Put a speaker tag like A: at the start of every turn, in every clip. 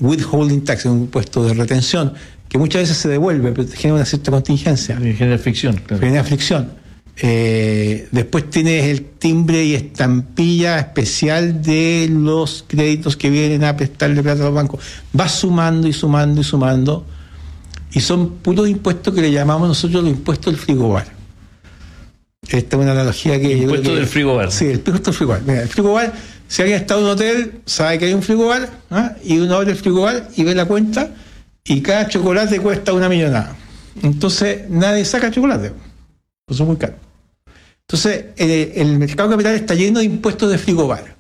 A: withholding tax, un impuesto de retención, que muchas veces se devuelve, pero genera una cierta contingencia.
B: Genera fricción. Claro.
A: Genera fricción. Después tienes el timbre y estampilla especial de los créditos que vienen a prestarle plata a los bancos. Vas sumando y sumando y sumando, y son puros impuestos que le llamamos nosotros los impuestos del frigobar. Esta es una analogía que...
B: Impuesto del frigobar.
A: Sí, el impuesto del frigobar. Mira, el frigobar, si alguien está en un hotel, sabe que hay un frigobar, y uno abre el frigobar y ve la cuenta, y cada chocolate cuesta 1 millonada. Entonces, nadie saca chocolate. Eso es muy caro. Entonces, el mercado capital está lleno de impuestos de frigobar.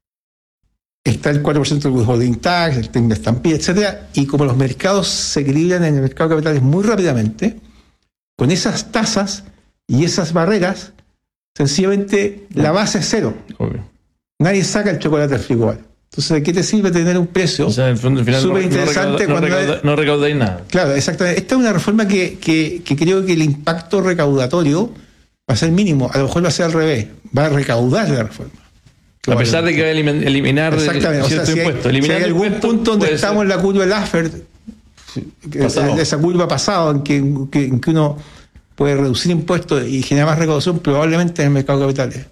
A: Está el 4% del withholding tax, el timbre estampilla, etcétera, y como los mercados se equilibran en el mercado de capitales muy rápidamente, con esas tasas y esas barreras, sencillamente la base es cero.
B: Obvio.
A: Nadie saca el chocolate del frigobar. Entonces, ¿de qué te sirve tener un precio súper interesante
B: no recaudáis nada?
A: Claro, exactamente. Esta es una reforma que creo que el impacto recaudatorio va a ser mínimo. A lo mejor va a ser al revés. Va a recaudar la reforma.
B: A pesar de que va a eliminar cierto impuesto.
A: Si hay algún punto donde estamos en la curva del Laffer, esa curva pasada en que uno puede reducir impuestos y generar más recaudación, probablemente en el mercado de capitales.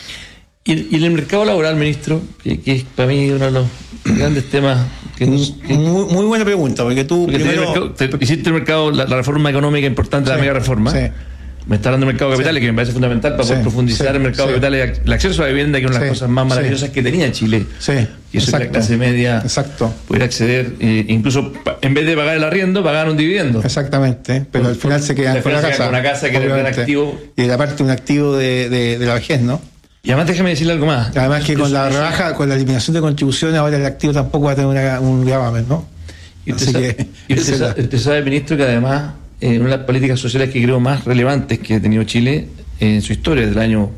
B: Y en el mercado laboral, ministro, que es para mí uno de los grandes temas
A: muy buena pregunta, porque tú primero
B: hiciste el mercado, la reforma económica importante, la mega reforma. Sí. Me está hablando del mercado de capitales, que me parece fundamental para poder profundizar el mercado de capitales, el acceso a la vivienda, que es una de las cosas más maravillosas que tenía Chile. Y eso, que la clase media pudiera acceder, incluso en vez de pagar el arriendo, pagar un dividendo.
A: Exactamente, pero al final se quedan con
B: una casa que es un activo.
A: Y la parte un activo de la vejez, ¿no?
B: Y además déjame decirle algo más.
A: Además que con la rebaja, con la eliminación de contribuciones, ahora el activo tampoco va a tener un gravamen, ¿no?
B: Y usted sabe, ministro, que además una de las políticas sociales que creo más relevantes que ha tenido Chile en su historia desde el año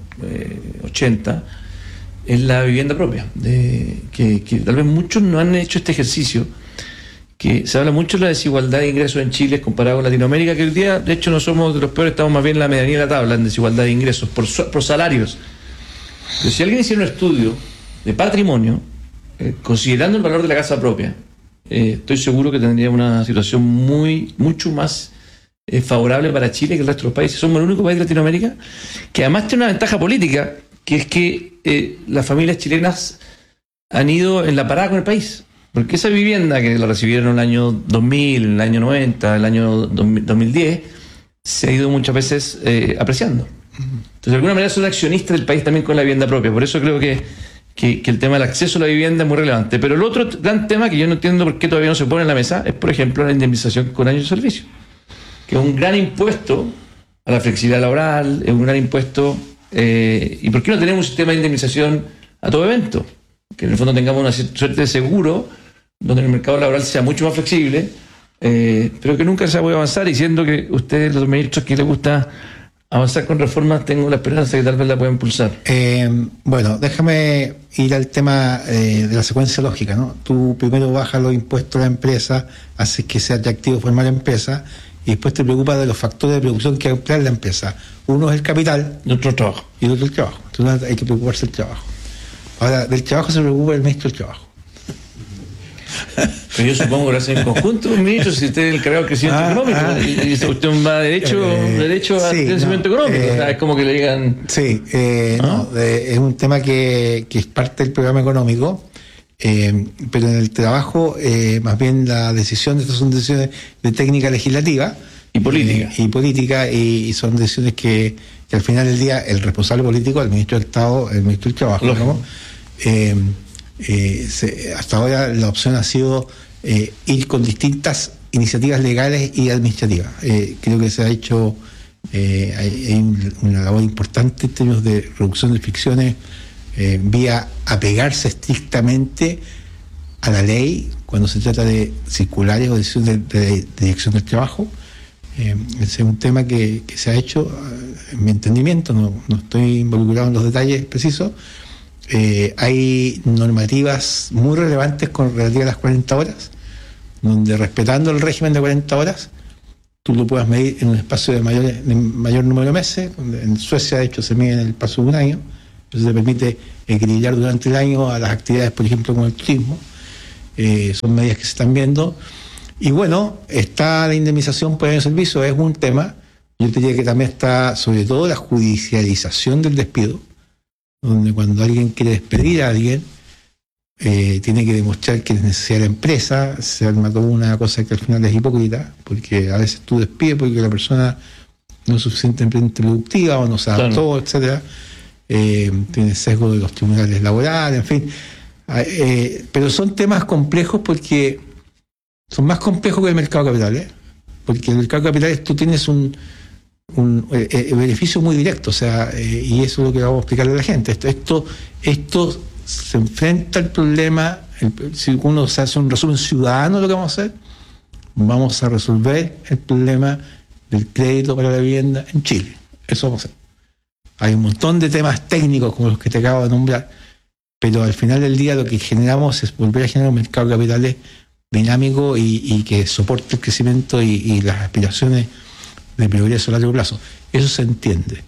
B: 80 es la vivienda propia, que tal vez muchos no han hecho este ejercicio, que se habla mucho de la desigualdad de ingresos en Chile comparado con Latinoamérica, que hoy día de hecho no somos de los peores, estamos más bien en la medianía de la tabla en desigualdad de ingresos por salarios. Pero si alguien hiciera un estudio de patrimonio, considerando el valor de la casa propia, estoy seguro que tendría una situación mucho más favorable para Chile que el resto de los países. Somos el único país de Latinoamérica que además tiene una ventaja política, que es que las familias chilenas han ido en la parada con el país. Porque esa vivienda que la recibieron en el año 2000, en el año 90, en el año 2010, se ha ido muchas veces apreciando. Entonces, de alguna manera son accionistas del país también con la vivienda propia. Por eso creo que el tema del acceso a la vivienda es muy relevante. Pero el otro gran tema que yo no entiendo por qué todavía no se pone en la mesa es, por ejemplo, la indemnización con años de servicio, que es un gran impuesto a la flexibilidad laboral, es un gran impuesto. ¿Y por qué no tenemos un sistema de indemnización a todo evento? Que en el fondo tengamos una suerte de seguro donde el mercado laboral sea mucho más flexible, pero que nunca se ha podido avanzar. Y siendo que ustedes, los ministros que les gusta avanzar con reformas, tengo la esperanza que tal vez la puedan impulsar.
A: Bueno, déjame ir al tema de la secuencia lógica, ¿no? Tú primero bajas los impuestos a la empresa, haces que sea atractivo formar la empresa, y después te preocupas de los factores de producción que emplear la empresa. Uno es el capital
B: y otro el trabajo.
A: Y el otro el trabajo. Entonces hay que preocuparse del trabajo. Ahora, del trabajo se preocupa el ministro del Trabajo.
B: Pero yo supongo que lo hacen en conjunto, ministro, si usted es el encargado del crecimiento económico, y usted va derecho al crecimiento económico. O sea, es como que le digan...
A: Sí, es un tema que es parte del programa económico, pero en el trabajo, más bien la decisión, estas son decisiones de técnica legislativa
B: y política,
A: y son decisiones que al final del día el responsable político, el ministro del Estado, el ministro del Trabajo, ¿no? Hasta ahora la opción ha sido ir con distintas iniciativas legales y administrativas. Creo que se ha hecho hay una labor importante en términos de reducción de fricciones vía apegarse estrictamente a la ley cuando se trata de circulares o decisiones de dirección del trabajo. Ese es un tema que se ha hecho, en mi entendimiento, no estoy involucrado en los detalles precisos. Hay normativas muy relevantes con relativa a las 40 horas, donde respetando el régimen de 40 horas, tú lo puedas medir en un espacio de mayor número de meses. En Suecia, de hecho, se mide en el espacio de un año. Eso te permite equilibrar durante el año a las actividades, por ejemplo, como el turismo. son medidas que se están viendo. Y bueno, está la indemnización por año de servicio, es un tema. Yo te diría que también está, sobre todo, la judicialización del despido, donde cuando alguien quiere despedir a alguien, tiene que demostrar que es necesidad de la empresa. Se arma toda una cosa que al final es hipócrita, porque a veces tú despides porque la persona no es suficientemente productiva o no se adaptó, claro, etcétera. Tiene sesgo de los tribunales laborales, en fin. Pero son temas complejos porque son más complejos que el mercado de capitales, porque en el mercado de capitales tú tienes un beneficio muy directo, o sea, y eso es lo que vamos a explicarle a la gente. Esto se enfrenta al problema, si uno se hace un resumen ciudadano de lo que vamos a hacer, vamos a resolver el problema del crédito para la vivienda en Chile. Eso vamos a hacer. Hay un montón de temas técnicos como los que te acabo de nombrar, pero al final del día lo que generamos es volver a generar un mercado de capitales dinámico y que soporte el crecimiento y las aspiraciones de progreso a largo plazo. Eso se entiende.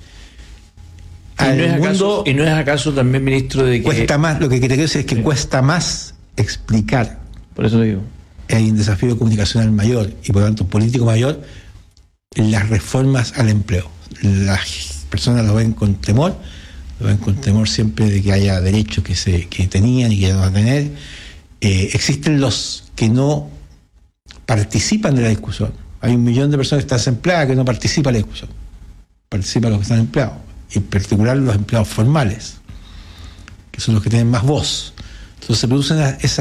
B: ¿Y no es acaso también, ministro, de que
A: cuesta más? Lo que te quiero decir es que cuesta más explicar.
B: Por eso lo digo.
A: Hay un desafío comunicacional mayor y por lo tanto político mayor en las reformas al empleo. Las personas lo ven con temor siempre de que haya derechos que tenían y que no van a tener. Existen los que no participan de la discusión. Hay 1 millón de personas que están desempleadas que no participan de la discusión. Participan los que están empleados, y en particular los empleados formales, que son los que tienen más voz. Entonces se producen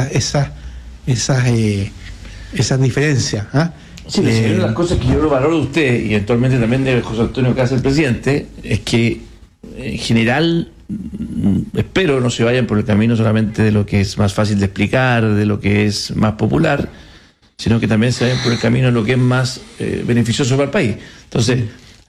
A: esas diferencias.
B: Sí, una de las cosas que yo lo valoro de usted y actualmente también de José Antonio Kast, el presidente, es que en general espero no se vayan por el camino solamente de lo que es más fácil de explicar, de lo que es más popular, sino que también se vayan por el camino de lo que es más beneficioso para el país. Entonces,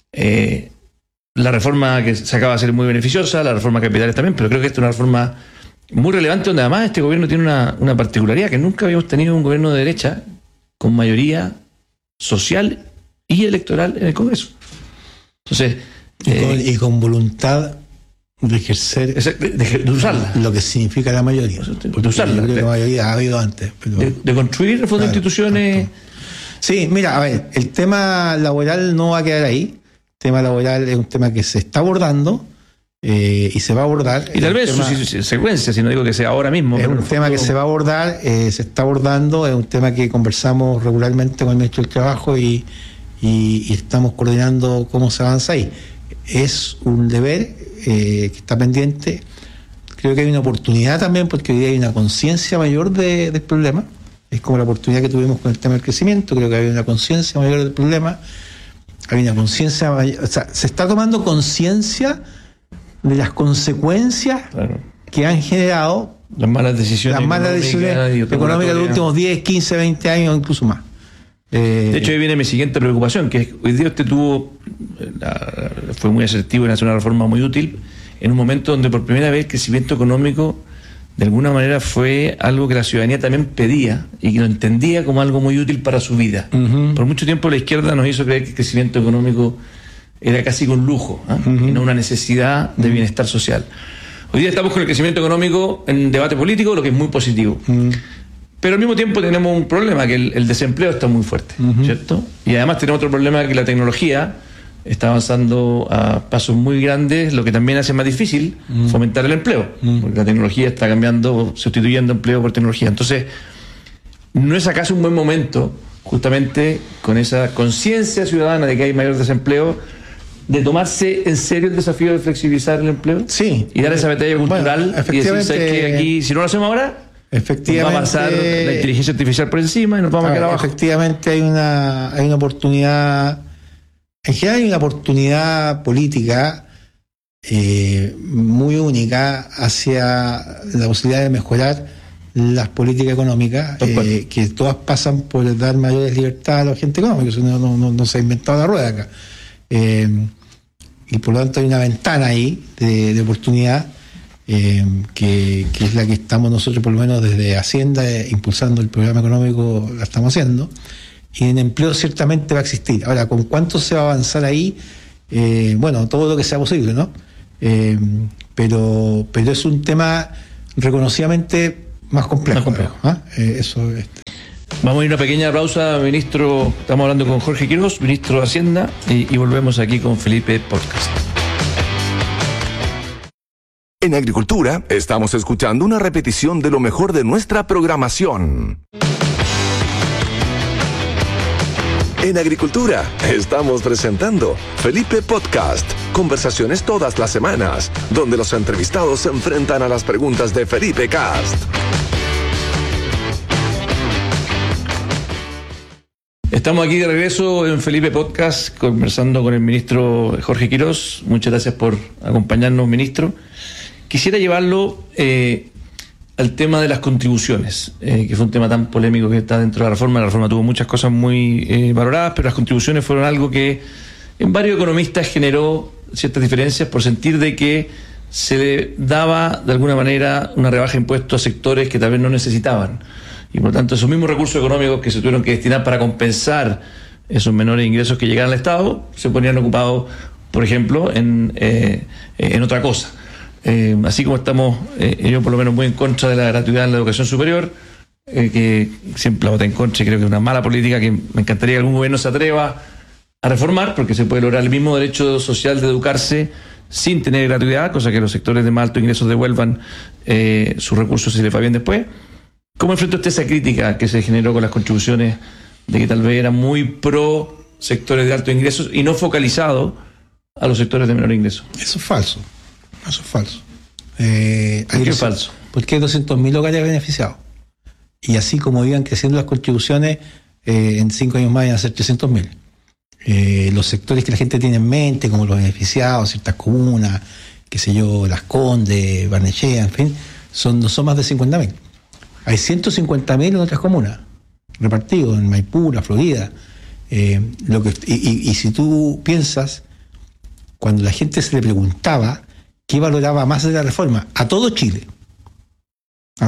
B: la reforma que se acaba de hacer muy beneficiosa, la reforma capitales también, pero creo que esta es una reforma muy relevante, donde además este gobierno tiene una particularidad, que nunca habíamos tenido un gobierno de derecha con mayoría social y electoral en el Congreso. Entonces,
A: y con voluntad de ejercer,
B: de usarla,
A: lo que significa la mayoría,
B: de usarla,
A: yo creo que la mayoría ha habido antes, pero
B: de construir el fondo de instituciones.
A: Sí, mira, a ver, el tema laboral no va a quedar ahí. El tema laboral es un tema que se está abordando y se va a abordar.
B: Y tal vez su secuencia, si no digo que sea ahora mismo.
A: Es un tema que se va a abordar, se está abordando, es un tema que conversamos regularmente con el Ministro del Trabajo y estamos coordinando cómo se avanza ahí. Es un deber que está pendiente. Creo que hay una oportunidad también, porque hoy día hay una conciencia mayor del problema. Es como la oportunidad que tuvimos con el tema del crecimiento. Creo que hay una conciencia mayor del problema. Hay una conciencia mayor, o sea, se está tomando conciencia de las consecuencias, claro, que han generado
B: las malas decisiones
A: económicas de los últimos 10, 15, 20 años, incluso más.
B: De hecho, ahí viene mi siguiente preocupación, que es, hoy día usted fue muy asertivo en hacer una reforma muy útil en un momento donde por primera vez el crecimiento económico de alguna manera fue algo que la ciudadanía también pedía y que lo entendía como algo muy útil para su vida. Por mucho tiempo la izquierda nos hizo creer que el crecimiento económico era casi un lujo, y no una necesidad de bienestar social. Hoy día estamos con el crecimiento económico en debate político, lo que es muy positivo. Pero al mismo tiempo tenemos un problema, que el desempleo está muy fuerte, ¿cierto? Y además tenemos otro problema, que la tecnología está avanzando a pasos muy grandes, lo que también hace más difícil fomentar el empleo, porque la tecnología está cambiando, sustituyendo empleo por tecnología. Entonces, ¿no es acaso un buen momento, justamente con esa conciencia ciudadana de que hay mayor desempleo, de tomarse en serio el desafío de flexibilizar el empleo?
A: Sí.
B: Y dar esa batalla cultural, y decir que aquí, si no lo hacemos ahora,
A: efectivamente,
B: va a avanzar la inteligencia artificial por encima y nos vamos a quedar abajo.
A: Efectivamente hay una oportunidad, en general hay una oportunidad política muy única hacia la posibilidad de mejorar las políticas económicas, que todas pasan por dar mayores libertades a los agentes económicos. No se ha inventado la rueda acá. Y por lo tanto hay una ventana ahí de oportunidad, que es la que estamos nosotros, por lo menos desde Hacienda, impulsando el programa económico, la estamos haciendo, y en empleo ciertamente va a existir. Ahora, ¿con cuánto se va a avanzar ahí? Bueno, todo lo que sea posible, ¿no? Pero es un tema reconocidamente más complejo.
B: Más complejo.
A: Eso es.
B: Vamos a ir a una pequeña pausa, ministro. Estamos hablando con Jorge Quiroz, ministro de Hacienda, y volvemos aquí con Felipe Podcast.
C: En Agricultura estamos escuchando una repetición de lo mejor de nuestra programación. En Agricultura estamos presentando Felipe Podcast, conversaciones todas las semanas, donde los entrevistados se enfrentan a las preguntas de Felipe Cast.
B: Estamos aquí de regreso en Felipe Podcast, conversando con el ministro Jorge Quiroz. Muchas gracias por acompañarnos, ministro. Quisiera llevarlo al tema de las contribuciones, que fue un tema tan polémico que está dentro de la reforma. La reforma tuvo muchas cosas muy valoradas, pero las contribuciones fueron algo que en varios economistas generó ciertas diferencias por sentir de que se le daba de alguna manera una rebaja de impuestos a sectores que tal vez no necesitaban. Y por lo tanto esos mismos recursos económicos que se tuvieron que destinar para compensar esos menores ingresos que llegaran al Estado se ponían ocupados, por ejemplo, en otra cosa. Así como estamos, yo por lo menos muy en contra de la gratuidad en la educación superior, que siempre la voté en contra y creo que es una mala política que me encantaría que algún gobierno se atreva a reformar, porque se puede lograr el mismo derecho social de educarse sin tener gratuidad, cosa que los sectores de más altos ingresos devuelvan sus recursos si les va bien después. ¿Cómo enfrenta usted esa crítica que se generó con las contribuciones de que tal vez era muy pro sectores de altos ingresos y no focalizado a los sectores de menor ingreso?
A: Eso es falso. Eso es falso.
B: ¿Por qué es falso?
A: Porque hay 200.000 hogares beneficiados. Y así como iban creciendo las contribuciones, en 5 años más iban a ser 300.000. Los sectores que la gente tiene en mente, como los beneficiados, ciertas comunas, qué sé yo, Las Condes, Barnechea, en fin, no son más de 50.000. Hay 150.000 en otras comunas, repartidos en Maipú, la Florida. Y si tú piensas, cuando la gente se le preguntaba qué valoraba más de la reforma, a todo Chile, el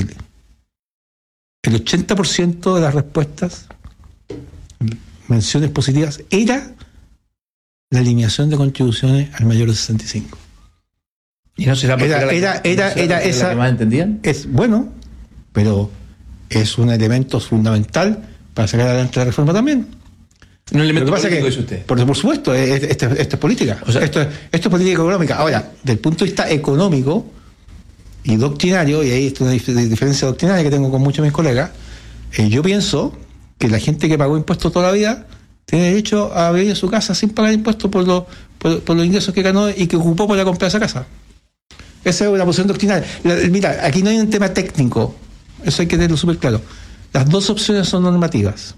A: 80% de las respuestas, menciones positivas, era la eliminación de contribuciones al mayor de 65.
B: ¿Y no será porque
A: era esa
B: la que más entendían?
A: Es bueno, pero es un elemento fundamental para sacar adelante la reforma también.
B: Un elemento
A: político,
B: que dice usted.
A: Por supuesto, esto es política.
B: O sea,
A: esto es política económica. Ahora, del punto de vista económico y doctrinario, y ahí está una diferencia doctrinaria que tengo con muchos de mis colegas, yo pienso que la gente que pagó impuestos toda la vida tiene derecho a vivir en su casa sin pagar impuestos por los ingresos que ganó y que ocupó para comprar esa casa. Esa es una posición doctrinaria. Mira, aquí no hay un tema técnico. Eso hay que tenerlo súper claro. Las dos opciones son normativas.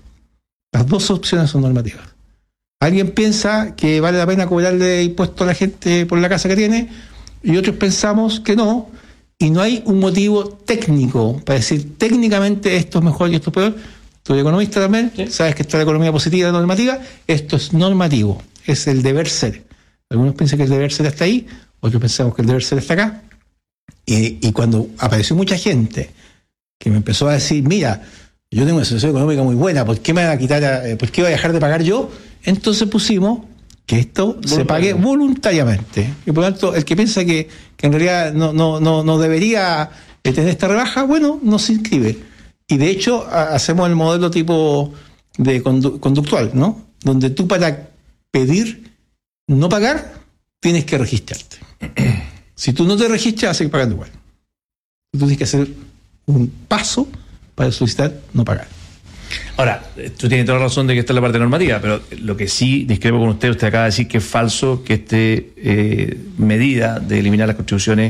A: Alguien piensa que vale la pena cobrarle impuestos a la gente por la casa que tiene y otros pensamos que no. Y no hay un motivo técnico para decir técnicamente esto es mejor y esto es peor. Tú eres economista también, sí. Sabes que está la economía positiva y la normativa. Esto es normativo, es el deber ser. Algunos piensan que el deber ser está ahí, otros pensamos que el deber ser está acá. Y cuando apareció mucha gente que me empezó a decir, mira, yo tengo una situación económica muy buena, ¿por qué me van a quitar, por qué voy a dejar de pagar yo? Entonces pusimos que esto se pague voluntariamente. Y por lo tanto, el que piensa que en realidad no debería tener esta rebaja, bueno, no se inscribe. Y de hecho, hacemos el modelo tipo de conductual, ¿no? Donde tú para pedir no pagar, tienes que registrarte. Si tú no te registras, vas a seguir pagando igual. Tú tienes que hacer un paso para solicitar no pagar.
B: Ahora, tú tienes toda la razón de que esta es la parte normativa, pero lo que sí discrepo con usted acaba de decir que es falso que esta medida de eliminar las contribuciones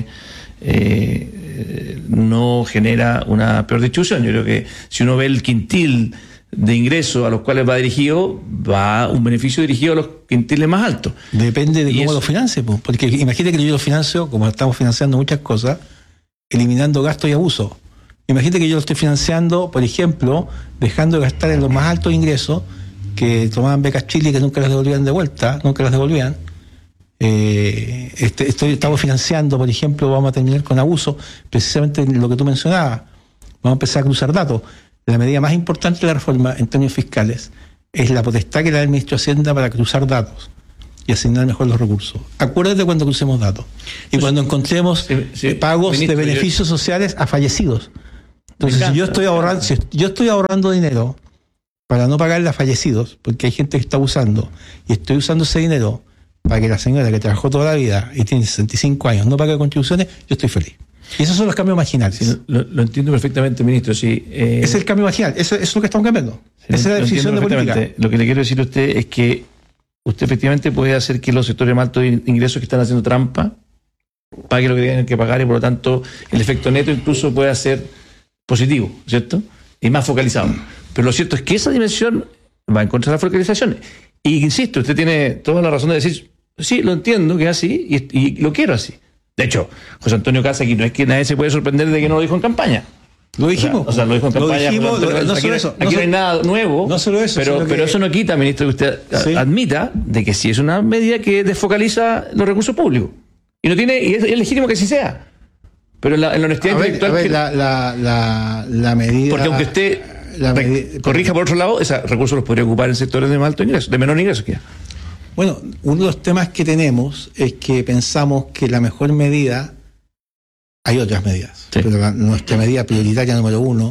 B: no genera una peor distribución. Yo creo que si uno ve el quintil de ingresos a los cuales va dirigido, va un beneficio dirigido a los quintiles más altos.
A: Depende de cómo lo financie, porque imagínate que yo lo financio, como estamos financiando muchas cosas, eliminando gastos y abusos. Imagínate que yo lo estoy financiando, por ejemplo, dejando de gastar en los más altos ingresos que tomaban becas Chile que nunca las devolvían de vuelta, Estamos financiando, por ejemplo, vamos a terminar con abuso, precisamente lo que tú mencionabas. Vamos a empezar a cruzar datos. La medida más importante de la reforma en términos fiscales es la potestad que le da el ministro de Hacienda para cruzar datos y asignar mejor los recursos. Acuérdate cuando crucemos datos y cuando encontremos pagos ministro, de beneficios sociales a fallecidos. Entonces, si yo estoy ahorrando dinero para no pagarle a fallecidos, porque hay gente que está abusando, y estoy usando ese dinero para que la señora que trabajó toda la vida y tiene 65 años no pague contribuciones, yo estoy feliz. Y esos son los cambios marginales.
B: Sí, lo entiendo perfectamente, ministro. Sí,
A: es el cambio marginal, eso es lo que estamos cambiando.
B: Sí,
A: esa es la decisión de política.
B: Lo que le quiero decir a usted es que usted efectivamente puede hacer que los sectores más altos de ingresos que están haciendo trampa paguen lo que tienen que pagar, y por lo tanto el efecto neto incluso puede ser positivo, ¿cierto? Y más focalizado. Pero lo cierto es que esa dimensión va en contra de la focalización. Y insisto, usted tiene toda la razón de decir, sí, lo entiendo que es así y lo quiero así. De hecho, José Antonio Caz aquí no es que nadie se puede sorprender de que no lo dijo en campaña.
A: Lo dijimos.
B: O sea, lo dijo en campaña. Aquí no hay nada nuevo.
A: No solo eso.
B: Pero eso no quita, ministro, que usted admita de que sí es una medida que desfocaliza los recursos públicos. Y es legítimo que así sea. Pero en la honestidad intelectual.
A: La medida.
B: Porque aunque usted corrija por otro lado, esos recursos los podría ocupar en sectores de más alto ingreso, de menor ingreso.
A: Bueno, uno de los temas que tenemos es que pensamos que la mejor medida, hay otras medidas, sí, pero nuestra medida prioritaria número 1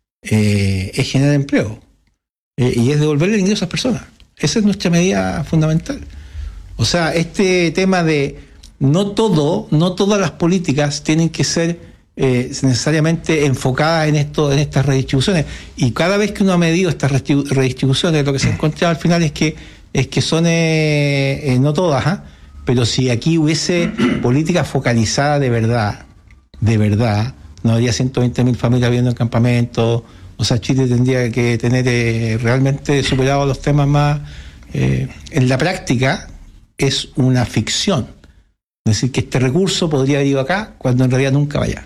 A: es generar empleo y es devolverle el ingreso a las personas. Esa es nuestra medida fundamental. O sea, este tema de no todas las políticas tienen que ser necesariamente enfocadas en estas redistribuciones, y cada vez que uno ha medido estas redistribuciones, lo que se ha encontrado al final es que son no todas, pero si aquí hubiese política focalizada de verdad, no habría 120.000 familias viviendo en campamentos. O sea, Chile tendría que tener realmente superado los temas más. En la práctica es una ficción, es decir, que este recurso podría haber ido acá cuando en realidad nunca vaya.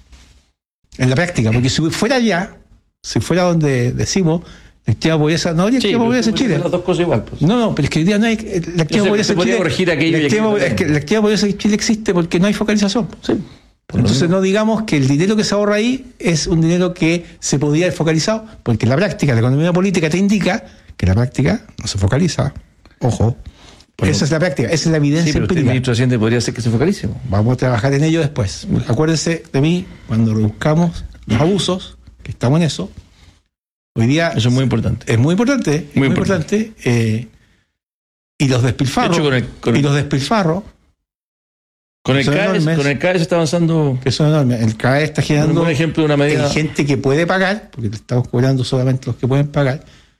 A: En la práctica, porque si fuera allá, si fuera donde decimos la extrema pobreza, no habría extrema pobreza en Chile.
B: Las dos cosas igual, pues.
A: No, pero es que hoy día no hay la extrema pobreza en Chile.
B: Corregir aquello
A: es que la extrema pobreza en Chile existe porque no hay focalización.
B: Sí.
A: Entonces no digamos que el dinero que se ahorra ahí es un dinero que se podría haber focalizado, porque en la práctica, la economía política te indica que la práctica no se focaliza. Ojo. Bueno, esa es la práctica, esa es la evidencia
B: pero
A: empírica.
B: El ministro de Hacienda podría ser que se focalice.
A: Vamos a trabajar en ello después. Acuérdense de mí cuando buscamos los abusos, que estamos en eso. Hoy día
B: eso es muy importante.
A: Es muy importante. Muy importante. Y los despilfarros.
B: De hecho,
A: y los despilfarros.
B: Con el CAE se está avanzando.
A: Que son enormes. El CAE está generando.
B: Un ejemplo de una medida.
A: Hay gente que puede pagar, porque le estamos cobrando solamente los que pueden pagar,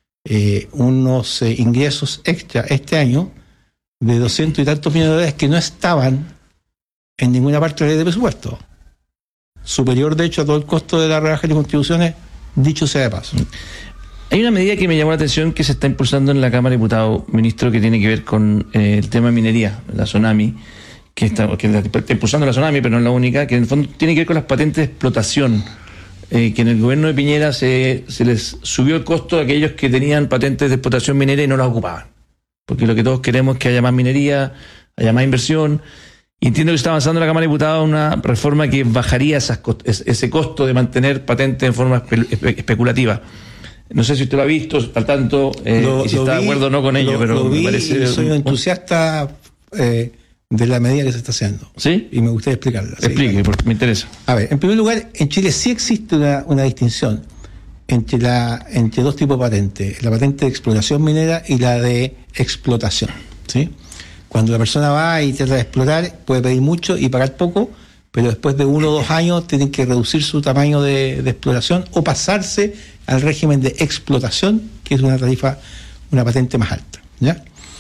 A: unos ingresos extra este año de 200 y tantos millones de dólares que no estaban en ninguna parte de la ley de presupuesto. Superior, de hecho, a todo el costo de la rebaja de contribuciones, dicho sea de paso.
B: Hay una medida que me llamó la atención que se está impulsando en la Cámara de Diputados, ministro, que tiene que ver con el tema de minería, la Sonami, que está impulsando la Sonami, pero no es la única, que en el fondo tiene que ver con las patentes de explotación, que en el gobierno de Piñera se les subió el costo a aquellos que tenían patentes de explotación minera y no las ocupaban. Porque lo que todos queremos es que haya más minería, haya más inversión. Y entiendo que está avanzando en la Cámara de Diputados una reforma que bajaría ese costo de mantener patentes en forma especulativa. No sé si usted lo ha visto, al tanto, y si está de acuerdo o no con ello, pero me parece.
A: Soy un entusiasta de la medida que se está haciendo.
B: ¿Sí?
A: Y me gustaría explicarla.
B: Explique, sí, porque me interesa.
A: A ver, en primer lugar, en Chile sí existe una distinción entre dos tipos de patentes: la patente de exploración minera y la de explotación. ¿Sí? Cuando la persona va y trata de explorar, puede pedir mucho y pagar poco, pero después de 1 o 2 años tienen que reducir su tamaño de exploración o pasarse al régimen de explotación, que es una tarifa, una patente más alta. ¿Ya?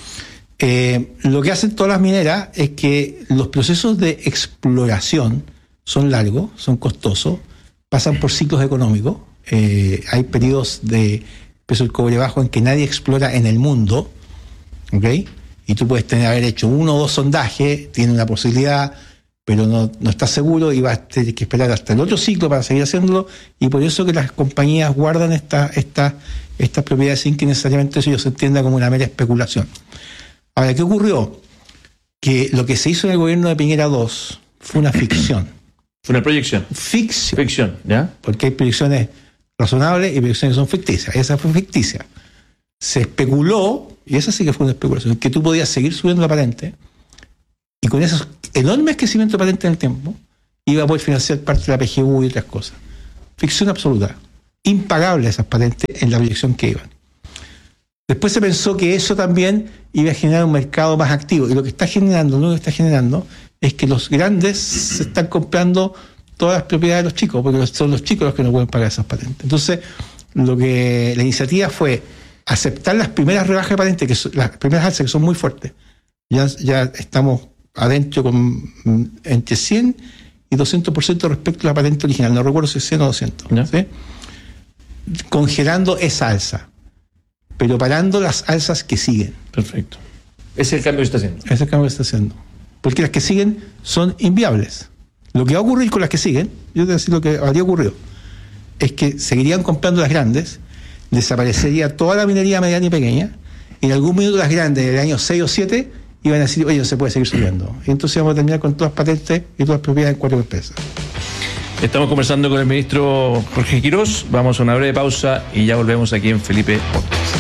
A: Lo que hacen todas las mineras es que los procesos de exploración son largos, son costosos, pasan por ciclos económicos. Hay periodos de peso del cobre bajo en que nadie explora en el mundo, ¿ok? Y tú puedes haber hecho 1 o 2 sondajes, tienes una posibilidad, pero no estás seguro y vas a tener que esperar hasta el otro ciclo para seguir haciéndolo, y por eso que las compañías guardan estas propiedades sin que necesariamente eso se entienda como una mera especulación. Ahora, ¿qué ocurrió? Que lo que se hizo en el gobierno de Piñera II fue una ficción.
B: Fue una proyección.
A: Ficción,
B: ¿ya?
A: Porque hay proyecciones razonables y proyecciones que son ficticias. Esa fue ficticia. Se especuló, y esa sí que fue una especulación, que tú podías seguir subiendo la patente y con esos enormes crecimientos de patente en el tiempo iba a poder financiar parte de la PGU y otras cosas. ficción absoluta, impagable esas patentes en la proyección que iban. Después se pensó que eso también iba a generar un mercado más activo, y lo que está generando es que los grandes se están comprando todas las propiedades de los chicos, porque son los chicos los que no pueden pagar esas patentes. Entonces, la iniciativa fue aceptar las primeras rebajas de patentes, las primeras alzas, que son muy fuertes. Ya estamos adentro con entre 100 y 200% respecto a la patente original. No recuerdo si es 100 o 200. ¿No? ¿Sí? Congelando esa alza, pero parando las alzas que siguen.
B: Perfecto. Ese es el cambio que está haciendo.
A: Ese es el cambio que está haciendo. Porque las que siguen son inviables. Lo que va a ocurrir con las que siguen, yo te voy a decir lo que habría ocurrido, es que seguirían comprando las grandes, desaparecería toda la minería mediana y pequeña, y en algún minuto las grandes, en el año 6 o 7, iban a decir, oye, no se puede seguir subiendo. Y entonces vamos a terminar con todas las patentes y todas las propiedades en 4 empresas.
B: Estamos conversando con el ministro Jorge Quirós. Vamos a una breve pausa y ya volvemos aquí en Felipe Podcast.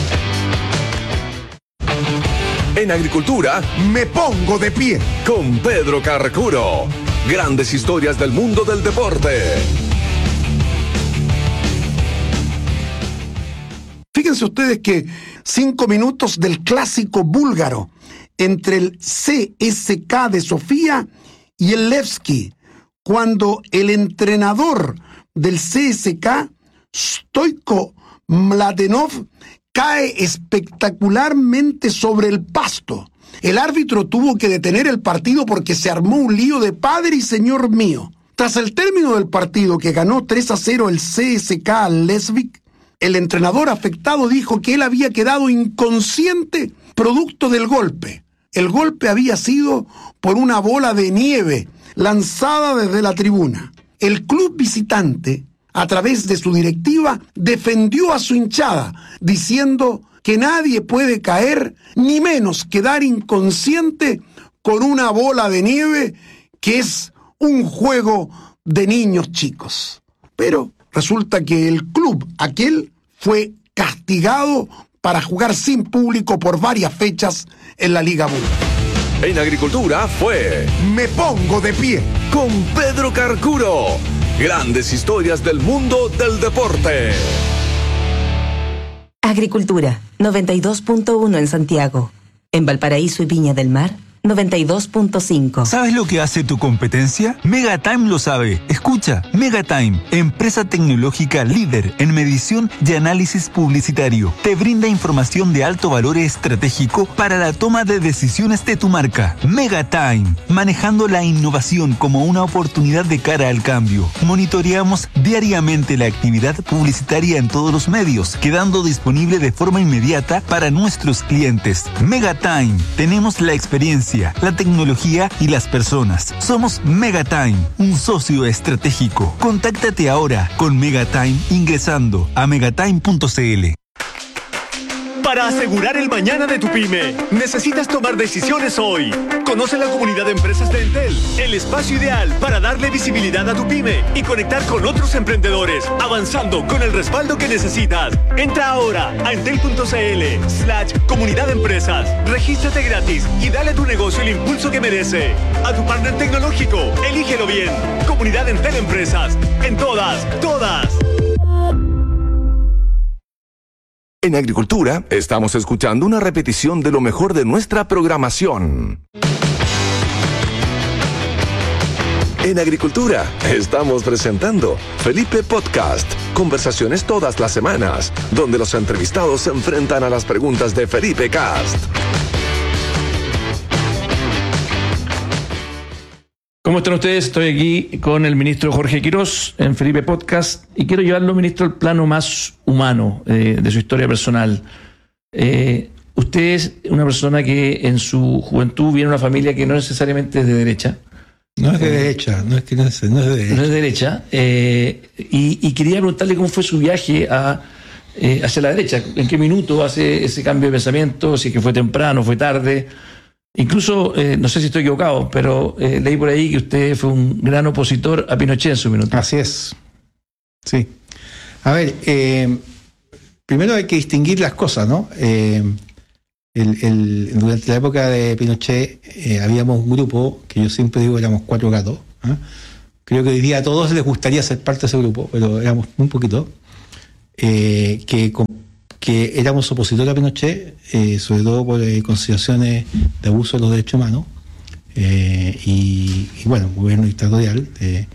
C: En agricultura,
D: me pongo de pie
C: con Pedro Carcuro. Grandes historias del mundo del deporte.
D: Fíjense ustedes que 5 minutos del clásico búlgaro entre el CSKA de Sofía y el Levski, cuando el entrenador del CSKA, Stoico Mladenov, cae espectacularmente sobre el pasto. El árbitro tuvo que detener el partido porque se armó un lío de padre y señor mío. Tras el término del partido, que ganó 3-0 el CSKA al Levski, el entrenador afectado dijo que él había quedado inconsciente producto del golpe. El golpe había sido por una bola de nieve lanzada desde la tribuna. El club visitante, a través de su directiva, defendió a su hinchada, diciendo que nadie puede caer, ni menos quedar inconsciente con una bola de nieve, que es un juego de niños chicos. Pero resulta que el club aquel fue castigado para jugar sin público por varias fechas en la Liga Búlgara.
C: En agricultura fue
D: Me pongo de pie
C: con Pedro Carcuro. Grandes historias del mundo del deporte.
E: Agricultura, 92.1 en Santiago. En Valparaíso y Viña del Mar, 92.5.
F: ¿Sabes lo que hace tu competencia? Megatime lo sabe. Escucha, Megatime, empresa tecnológica líder en medición y análisis publicitario. Te brinda información de alto valor estratégico para la toma de decisiones de tu marca. Megatime, manejando la innovación como una oportunidad de cara al cambio. Monitoreamos diariamente la actividad publicitaria en todos los medios, quedando disponible de forma inmediata para nuestros clientes. Megatime, tenemos la experiencia, la tecnología y las personas. Somos Megatime, un socio estratégico. Contáctate ahora con Megatime ingresando a megatime.cl.
G: Para asegurar el mañana de tu pyme, necesitas tomar decisiones hoy. Conoce la comunidad de empresas de Entel, el espacio ideal para darle visibilidad a tu pyme y conectar con otros emprendedores, avanzando con el respaldo que necesitas. Entra ahora a entel.cl/comunidad de empresas. Regístrate gratis y dale a tu negocio el impulso que merece. A tu partner tecnológico, elígelo bien. Comunidad Entel Empresas. En todas.
C: En agricultura, estamos escuchando una repetición de lo mejor de nuestra programación. En agricultura, estamos presentando Felipe Podcast. Conversaciones todas las semanas, donde los entrevistados se enfrentan a las preguntas de Felipe Cast.
B: ¿Cómo están ustedes? Estoy aquí con el ministro Jorge Quirós en Felipe Podcast y quiero llevarlo, ministro, al plano más humano de su historia personal. Usted es una persona que en su juventud viene de una familia que no necesariamente es de derecha.
A: No es de derecha, no es de derecha.
B: Y quería preguntarle cómo fue su viaje hacia la derecha. ¿En qué minuto hace ese cambio de pensamiento? Si es que fue temprano, fue tarde. Incluso, no sé si estoy equivocado, pero leí por ahí que usted fue un gran opositor a Pinochet en su minuto.
A: Así es. Sí. A ver, primero hay que distinguir las cosas, ¿no? Durante la época de Pinochet habíamos un grupo, que yo siempre digo éramos 4 gatos, creo que hoy día a todos les gustaría ser parte de ese grupo, pero éramos muy poquitos, que éramos opositores a Pinochet, sobre todo por consideraciones de abuso de los derechos humanos, y bueno, gobierno dictatorial,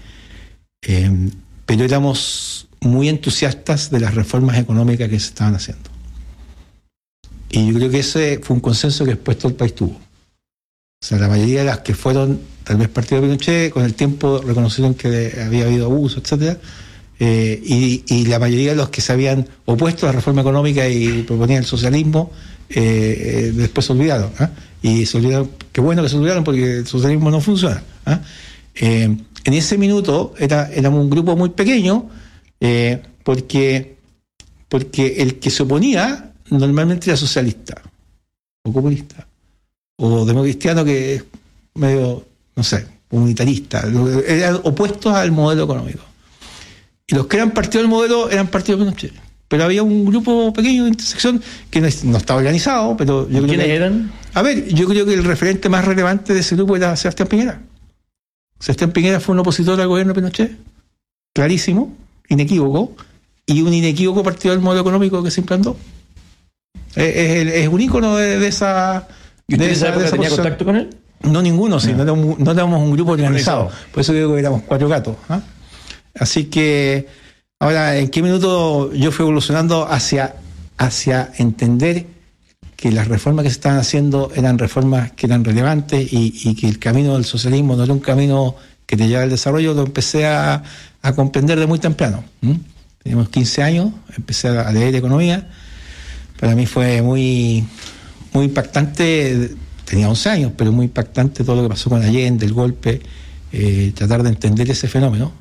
A: pero éramos muy entusiastas de las reformas económicas que se estaban haciendo. Y yo creo que ese fue un consenso que después todo el país tuvo. O sea, la mayoría de las que fueron tal vez partido de Pinochet, con el tiempo reconocieron que había habido abuso, etcétera, y la mayoría de los que se habían opuesto a la reforma económica y proponían el socialismo, después se olvidaron. Y se olvidaron, qué bueno que se olvidaron porque el socialismo no funciona. En ese minuto éramos un grupo muy pequeño, porque el que se oponía normalmente era socialista, o comunista, o democristiano, que es medio, no sé, comunitarista, eran opuestos al modelo económico. Y los que eran partido del modelo eran partido de Pinochet. Pero había un grupo pequeño de intersección que no estaba organizado, pero yo creo
B: ¿Quiénes eran?
A: A ver, yo creo que el referente más relevante de ese grupo era Sebastián Piñera. Sebastián Piñera fue un opositor al gobierno de Pinochet, clarísimo, inequívoco, y un inequívoco partido del modelo económico que se implantó. Es un ícono de esa...
B: ¿Y usted en esa época tenía contacto con él?
A: No, ninguno, sí, no éramos un grupo organizado. Por eso digo que éramos 4 gatos. Así que, ahora, ¿en qué minuto yo fui evolucionando hacia entender que las reformas que se estaban haciendo eran reformas que eran relevantes y que el camino del socialismo no era un camino que te lleva al desarrollo? Lo empecé a comprender de muy temprano. Teníamos 15 años, empecé a leer economía. Para mí fue muy, muy impactante, tenía 11 años, pero muy impactante todo lo que pasó con Allende, el golpe, tratar de entender ese fenómeno.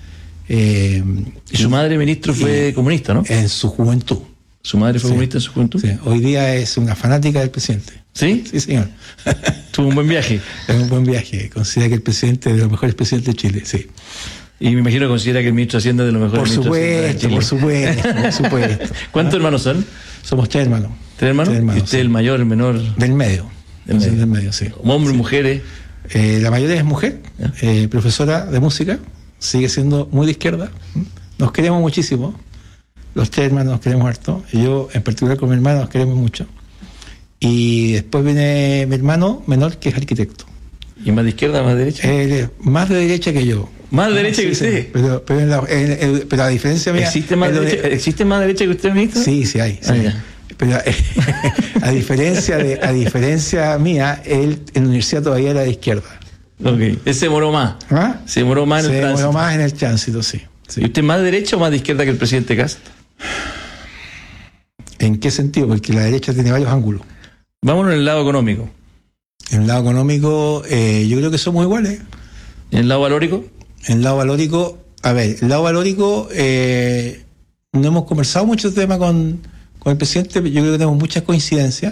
B: Y su madre, ministro, fue comunista, ¿no?
A: En su juventud.
B: ¿Su madre fue comunista en su juventud?
A: Sí. Hoy día es una fanática del presidente.
B: ¿Sí?
A: Sí, señor.
B: Tuvo un buen viaje.
A: Es un buen viaje. Considera que el presidente es de los mejores presidentes de Chile, sí.
B: Y me imagino que considera que el ministro de Hacienda es de los mejores ministros de Hacienda de Chile.
A: Por supuesto.
B: ¿Cuántos hermanos son?
A: Somos 3 hermanos.
B: ¿3 hermanos? ¿Y usted, sí, el mayor, el menor?
A: Del medio. Del medio, sí.
B: ¿Hombres, mujeres?
A: La mayoría es mujer, profesora de música, sigue siendo muy de izquierda. Nos queremos muchísimo. Los 3 hermanos nos queremos harto. Y yo, en particular, con mi hermano, nos queremos mucho. Y después viene mi hermano menor, que es arquitecto.
B: ¿Y más de izquierda, más de derecha?
A: Más de derecha que yo.
B: ¿Más derecha que usted?
A: Sí, pero a diferencia mía...
B: ¿Existe más derecha que usted, ministro?
A: Sí, hay. Sí. Pero a diferencia mía, él en la universidad todavía era de izquierda.
B: Okay. Él se demoró más. Se demoró más en el tránsito.
A: Se demoró más en el tránsito, sí.
B: ¿Y usted más derecha o más de izquierda que el presidente Kast?
A: ¿En qué sentido? Porque la derecha tiene varios ángulos.
B: Vámonos en el lado económico.
A: En el lado económico, yo creo que somos iguales.
B: ¿En el lado valórico?
A: En el lado valórico, el lado valórico, no hemos conversado mucho este tema con el presidente, yo creo que tenemos muchas coincidencias,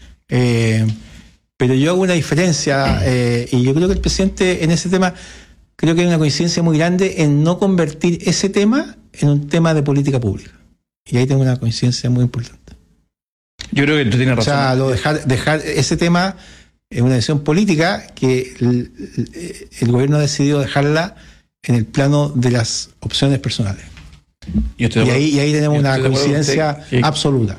A: pero yo hago una diferencia, y yo creo que el presidente en ese tema, creo que hay una coincidencia muy grande en no convertir ese tema en un tema de política pública. Y ahí tengo una coincidencia muy importante.
B: Yo creo que tú tienes razón.
A: O sea, dejar ese tema es una decisión política que el gobierno ha decidido dejarla en el plano de las opciones personales. Y ahí tenemos una coincidencia absoluta.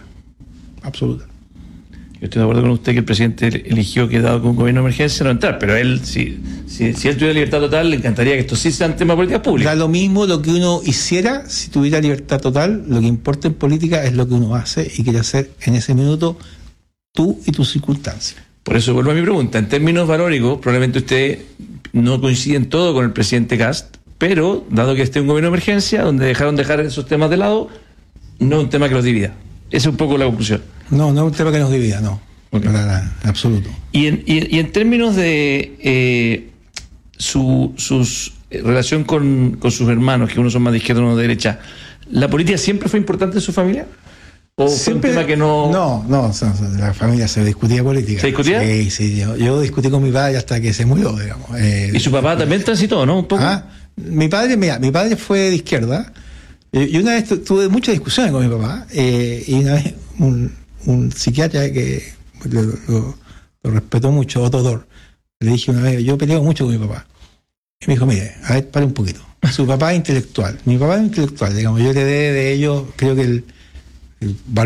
B: Yo estoy de acuerdo con usted que el presidente eligió que, dado con un gobierno de emergencia, no entrar, pero él, si él tuviera libertad total, le encantaría que esto sí sean temas de política pública.
A: Da lo mismo lo que uno hiciera si tuviera libertad total. Lo que importa en política es lo que uno hace y quiere hacer en ese minuto tú y tus circunstancias.
B: Por eso vuelvo a mi pregunta. En términos valóricos, probablemente usted no coincide en todo con el presidente Kast, pero dado que esté un gobierno de emergencia, donde dejaron esos temas de lado, no es un tema que los divida. Esa es un poco la conclusión.
A: No es un tema que nos divida, no. Okay. En absoluto.
B: Y en términos de su relación con sus hermanos, que unos son más de izquierda y unos de derecha, ¿la política siempre fue importante en su familia? ¿O siempre, fue un tema que no...?
A: No, la familia se discutía política.
B: ¿Se discutía?
A: Sí, yo discutí con mi padre hasta que se murió, digamos.
B: ¿Y su papá también transitó, no? Un poco.
A: Mi padre fue de izquierda. Y una vez tuve muchas discusiones con mi papá, y una vez un psiquiatra que lo respetó mucho, Otto Dor, le dije una vez, yo peleo mucho con mi papá. Y me dijo, mire, a ver, para un poquito. Su papá es intelectual, mi papá es intelectual, digamos, yo heredé de ellos, creo que el